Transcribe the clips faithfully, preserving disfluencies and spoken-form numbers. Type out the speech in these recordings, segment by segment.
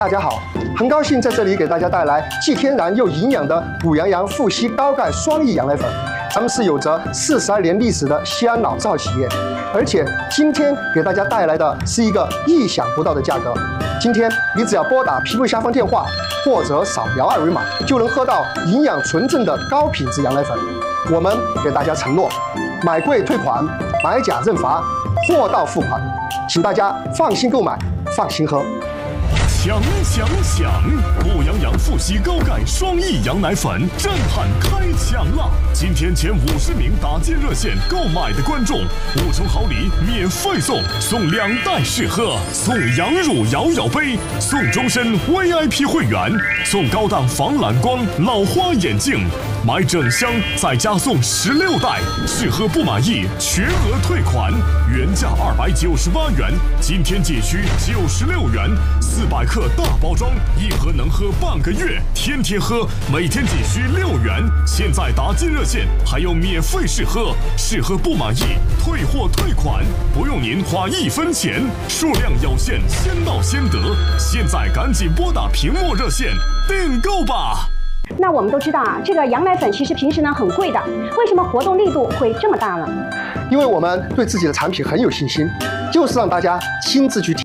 大家好，很高兴在这里给大家带来既天然又营养的谷阳阳富硒高钙双益羊奶粉。咱们是有着四十二年历史的西安老字号企业，而且今天给大家带来的是一个意想不到的价格。今天你只要拨打屏幕下方电话，或者扫描二维码，就能喝到营养纯正的高品质羊奶粉。我们给大家承诺，买贵退款，买假认罚，货到付款，请大家放心购买，放心喝。 想想想，谷阳阳富硒高钙双益羊奶粉震撼开抢了！今天前五十名打进热线购买的观众，五重好礼免费送，送两袋试喝，送羊乳摇摇杯，送终身 V I P 会员，送高档防蓝光老花眼镜。 买整箱再加送十六袋，试喝不满意全额退款，原价二百九十八元，今天仅需九十六元。四百克大包装，一盒能喝半个月，天天喝，每天仅需六元。现在打进热线还有免费试喝，试喝不满意退货退款，不用您花一分钱，数量有限，先到先得。现在赶紧拨打屏幕热线订购吧。 那我们都知道啊，这个羊奶粉其实平时呢很贵的，为什么活动力度会这么大呢？ 因为我们对自己的产品很有信心，就是让大家亲自去体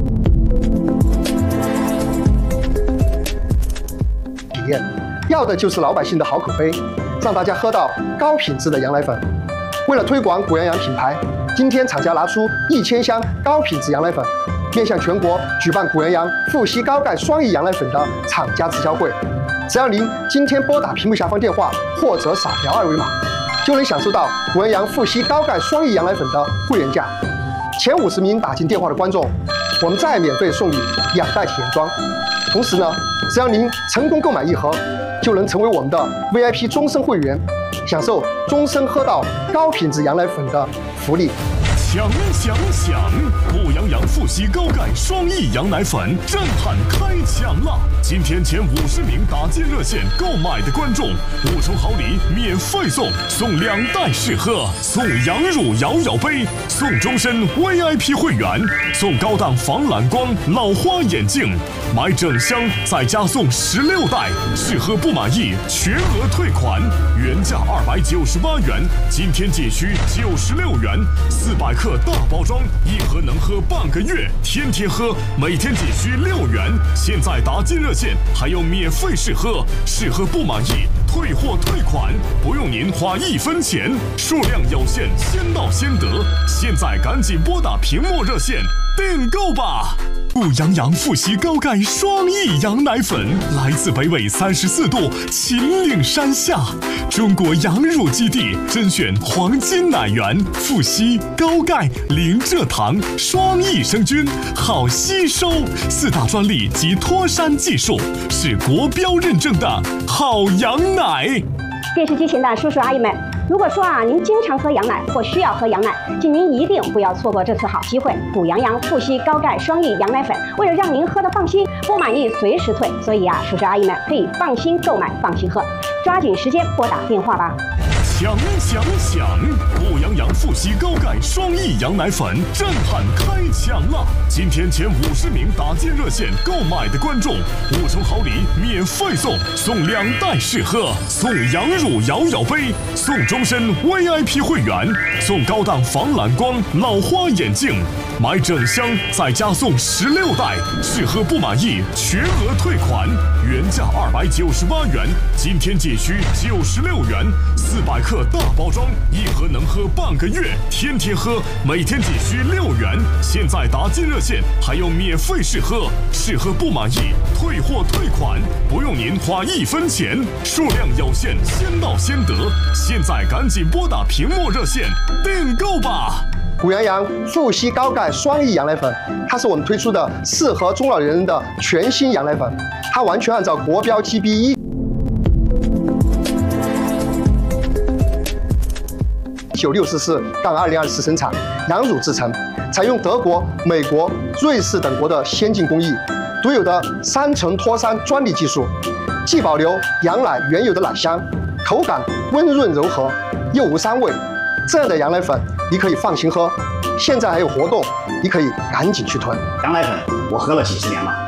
验，要的就是老百姓的好口碑，让大家喝到高品质的羊奶粉。为了推广谷阳阳品牌，今天厂家拿出一千箱高品质羊奶粉，面向全国举办谷阳阳富硒高钙双益羊奶粉的厂家直销会。 只要您今天拨打屏幕下方电话或者扫描二维码，就能享受到谷阳阳富硒高钙双益羊奶粉的会员价。前五十名打进电话的观众，我们再免费送你两袋体验装。同时呢，只要您成功购买一盒，就能成为我们的 V I P 终身会员，享受终身喝到高品质羊奶粉的福利。 想想想，谷阳阳富硒高钙双益羊奶粉震撼开抢了！今天前五十名打进热线购买的观众，五重好礼免费送，送两袋试喝，送羊乳摇摇杯，送终身 V I P 会员，送高档防蓝光老花眼镜。买整箱再加送十六袋，试喝不满意全额退款，原价二百九十八元，今天仅需九十六元，四百克。 克大包装，一盒能喝半个月，天天喝，每天仅需六元。现在打进热线还有免费试喝，试喝不满意退货退款，不用您花一分钱，数量有限，先到先得。现在赶紧拨打屏幕热线订购吧！ 谷阳阳富硒高钙双益羊奶粉来自北纬三十四度秦岭山下，中国羊乳基地甄选黄金奶源，富硒、高钙、零蔗糖，双益生菌，好吸收，四大专利及脱山技术，是国标认证的好羊奶。 电视机前的叔叔阿姨们。 如果说啊，您经常喝羊奶或需要喝羊奶，请您一定不要错过这次好机会。谷阳阳富硒高钙双益羊奶粉，为了让您喝得放心，不满意随时退，所以啊，叔叔阿姨们可以放心购买，放心喝，抓紧时间拨打电话吧。 想想想，谷阳阳富硒高钙双益羊奶粉震撼开抢了！今天前五十名打进热线购买的观众，五重好礼免费送，送两袋试喝，送羊乳摇摇杯，送终身 V I P 会员，送高档防蓝光老花眼镜。买整箱再加送十六袋，试喝不满意全额退款，原价二百九十八元，今天仅需九十六元，四百克。 克大包装，一盒能喝半个月，天天喝，每天仅需六元。现在打进热线还有免费试喝，试喝不满意退货退款，不用您花一分钱，数量有限，先到先得。现在赶紧拨打屏幕热线订购吧！ 谷阳阳富硒高钙双益羊奶粉，它是我们推出的适合中老年人的全新羊奶粉，它完全按照国标 G B 一。 一九六四杠二零二四生产，羊乳制成，采用德国、美国、瑞士等国的先进工艺，独有的三层脱山专利技术，既保留羊奶原有的奶香，口感温润柔和，又无膻味。这样的羊奶粉你可以放心喝。现在还有活动，你可以赶紧去囤。 羊奶粉我喝了几十年了。